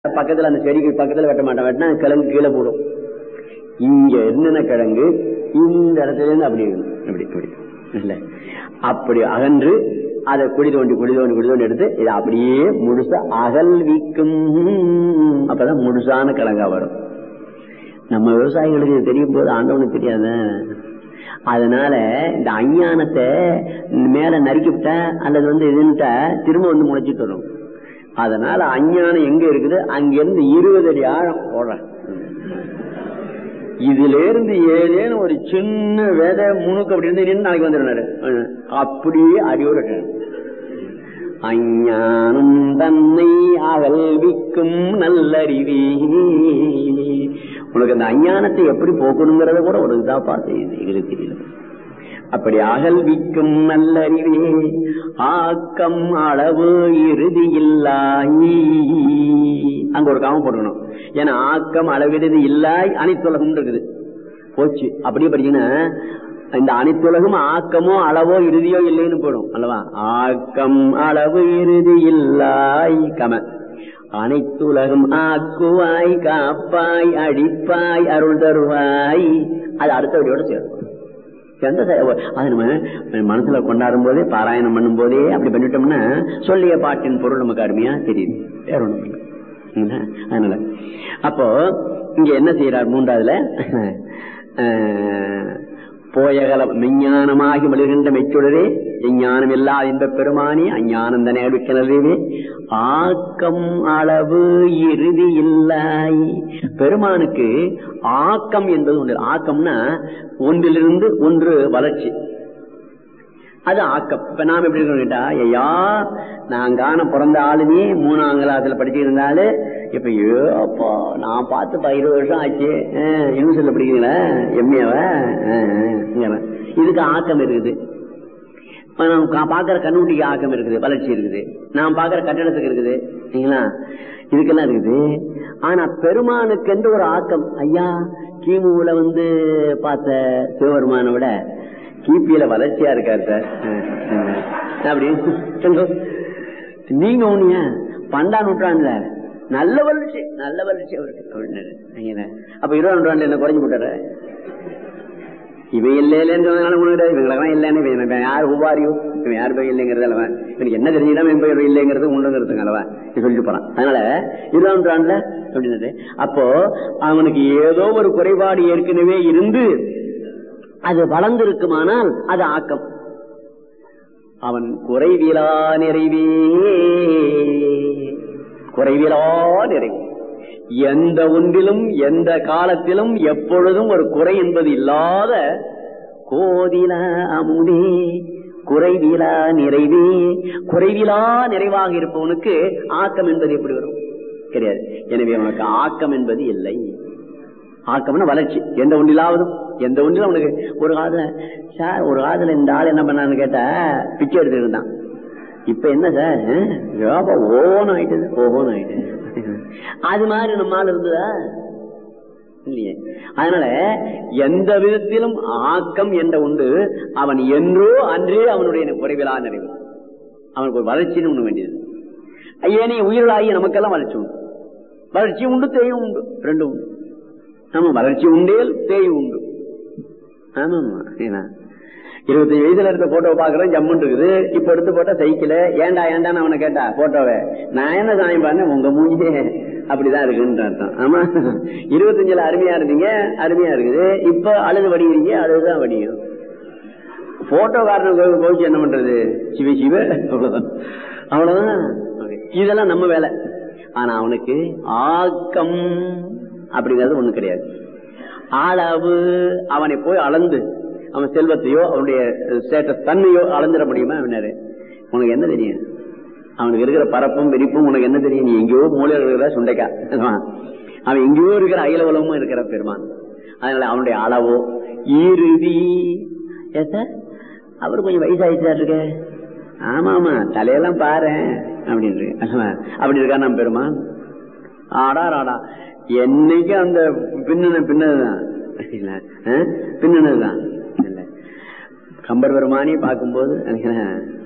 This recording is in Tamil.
பக்கத்துல அந்த செடிக்கு பக்கத்துல வெட்ட மாட்டேன், வெட்டினா கிழங்கு கீழே போடும். இங்க என்னென்ன கிழங்கு இந்த இடத்துல இருந்து அப்படி இப்படி இப்படி இல்ல அப்படி அகன்று அதை குடி தோண்டி எடுத்து இதை அப்படியே முழுசா அகல்விக்கும். அப்பதான் முழுசான கிழங்கா வரும். நம்ம விவசாயிகளுக்கு தெரியும் போது ஆண்டவனுக்கு தெரியாத. அதனால இந்த அஞ்ஞானத்தை மேல நறுக்கிவிட்டா அல்லது இதுன்ட்டா திரும்ப முளைச்சிட்டு வரும். அதனால அஞ்ஞானம் எங்க இருக்குது அங்கிருந்து 20 அடி ஆழம் போடுறேன். இதுல இருந்து ஏதேன்னு ஒரு சின்ன விதை முணுக்கு அப்படி இருந்து நாளைக்கு வந்துடுறாரு. அப்படியே அடியோட அஞ்ஞானம் தன்னை அகல்விக்கும் நல்லறிவே. உனக்கு அந்த அஞ்ஞானத்தை எப்படி போக்கணுங்கிறத கூட ஒரு இதா பார்த்து எங்களுக்கு தெரியல. அப்படி அகல்விக்கும் நல்லறிவே ஆக்கம் அளவு இறுதி இல்லாய். அங்க ஒரு காமம் போடணும். ஏன்னா ஆக்கம் அளவிறுதி இல்லாய் அனைத்துலகம் இருக்குது போச்சு. அப்படியே படிச்சீங்கன்னா இந்த அனைத்துலகம் ஆக்கமோ அளவோ இறுதியோ இல்லைன்னு போடும் அல்லவா. ஆக்கம் அளவு இறுதி இல்லாய் கம அனைத்துலகம் ஆக்குவாய் காப்பாய் அடிப்பாய் அருள் தருவாய். அது அடுத்தவரையோட சேர்க்கும். அது நம்ம மனசுல கொண்டாடும் போதே பாராயணம் பண்ணும் போதே அப்படி பண்ணிட்டோம்னா சொல்லிய பாட்டின் பொருள் நமக்கு அருமையா தெரியுது. வேற ஒண்ணும் இல்லை. அதனால அப்போ இங்க என்ன செய்யறார் மூன்றாவதுல போயகல மெஞ்ஞானமாகி மலிகின்ற மெச்சுடரே எஞ்ஞானம் இல்லா இந்த பெருமானி அஞ்ஞானம் தனே அடுக்கினவே ஆக்கம் அளவு இறுதி இல்லாய். பெருமானுக்கு ஆக்கம் என்பது ஒன்று. ஆக்கம்னா ஒன்றிலிருந்து ஒன்று வளர்ச்சி, அது ஆக்கம். இப்ப நாம எப்படி இருக்கோம் கேட்டா, ஐயா நான் காண பிறந்த ஆளுமே 3ஆம் கிளாஸ்ல படிச்சுட்டு இருந்தாலு இப்ப அப்பா நான் பார்த்து 20 வருஷம் ஆச்சு. யூனிவர்சிட்டியில படிக்கிறீங்களா எம்ஏவ? இதுக்கு ஆக்கம் இருக்குது. பாக்குற கண்ணுட்டிக்கு ஆக்கம் இருக்குது, வளர்ச்சி இருக்குது. நான் பாக்குற கட்டடத்துக்கு இருக்குது, சரிங்களா? இதுக்கெல்லாம் இருக்குது. ஆனா பெருமானுக்கு என்று ஒரு ஆக்கம். ஐயா கிமுல பார்த்த சிவபெருமான விட கிபியில வளர்ச்சியா இருக்காரு சார் அப்படின்னு நீங்க ஒண்ணிய 12ஆம் நூற்றாண்டுல நல்ல வளர்ச்சி அவருக்கு. அப்ப 20ஆம் நூற்றாண்டுல என்ன குறைஞ்சு போட்டாரு? இவன் இல்லைன்றதுனால உனக்கு இவங்களுக்கெல்லாம் இல்லைன்னு யாரு உபாரியோ இவன் யாரு போய் இல்லைங்கிறது அல்லவா. எனக்கு என்ன தெரிஞ்சுதான் என் போய் இல்லைங்கிறது உண்டுங்கிறதுங்க அல்லவா சொல்லிட்டு போறான். அதனால 20ஆம் நூற்றாண்டுல அப்படின்னது. அப்போ அவனுக்கு ஏதோ ஒரு குறைபாடு ஏற்கனவே இருந்து அது வளர்ந்து இருக்குமானால் அது ஆக்கம். அவன் குறைவிலா நிறைவே, குறைவிலா நிறைவு. எந்த ஒன்றிலும் எந்த காலத்திலும் எப்பொழுதும் ஒரு குறை என்பது இல்லாத கோதில அமுதே குறைவிலா நிறைவே. குறைவிலா நிறைவாக இருப்பவனுக்கு ஆக்கம் என்பது எப்படி வரும்? கிடையாது. எனவே அவனுக்கு ஆக்கம் என்பது இல்லை. ஆக்கம்னா வளர்ச்சி. எந்த ஒன்றிலாவதும் எந்த ஒன்றிலும் அவனுக்கு ஒரு காலத்துல சார் ஒரு காலத்துல இந்த ஆள் என்ன பண்ணான்னு கேட்டா பிச்சை எடுத்துட்டு இருந்தான். இப்ப என்ன சார் ஓன்னு ஆயிட்டு அது மாதிரி நம்மால் இருந்ததா இல்லையே. அதனால எந்த விதத்திலும் ஆக்கம் என்ற உண்டு அவன் என்றோ அன்றே அவனுடைய குறைவிலா நிறைவு. அவனுக்கு ஒரு வளர்ச்சின்னு ஒண்ணு வேண்டியது. ஐயனே உயிர்களாகி நமக்கெல்லாம் வளர்ச்சி உண்டு. வளர்ச்சி உண்டு தேயும் உண்டு, ரெண்டும் உண்டு. ஆமா வளர்ச்சி உண்டேல் தேயும் உண்டு. ஆமாமா 25 வயசுல எடுத்த போட்டோ பாக்குறேன் ஜம்முன்னு இருக்குது. இப்ப எடுத்து போட்டா சைக்கிள் ஏண்டான்னு அவனை கேட்டா போட்டோவை நான் என்ன சாயம் பண்ணேன் உங்க மூஞ்சியே அப்படிதான் இருக்குன்னு அர்த்தம். ஆமா 25ல அருமையா இருந்தீங்க, அருமையா இருக்குது. இப்ப அழுது வடிக்கிறீங்க, அழுதுதான் வடியும். போட்டோ காரணம் போச்சு என்ன பண்றது? சிவ அவ்வளவுதான். இதெல்லாம் நம்ம வேலை. ஆனா அவனுக்கு ஆக்கம் அப்படிங்கிறது ஒண்ணு கிடையாது. அளவு அவனை போய் அளந்து அவன் செல்வத்தையோ அவனுடைய ஸ்டேட்டஸ் தன்மையோ அளந்துட முடியுமா? அவனாரு உனக்கு என்ன தெரியும்? அவனுக்கு இருக்கிற பரப்பும் விரிப்பும் உனக்கு என்ன தெரியும்? நீ எங்கேயோ மூலையில் இருக்கிற சுண்டைக்கா, அவன் எங்கேயோ இருக்கிற அகில உலகமும் இருக்கிற பெருமான். அதனால அவனுடைய அளவோ இறுதி. அவரு கொஞ்சம் வயசாயிட்டா இருக்க. ஆமா தலையெல்லாம் பாரு அப்படின்னு அப்படி இருக்கா நம்ம பெருமான். ஆடா என்னைக்கு அந்த பின்னதுதான் பின்னதுதான். கம்பர் பெருமானி பார்க்கும்போது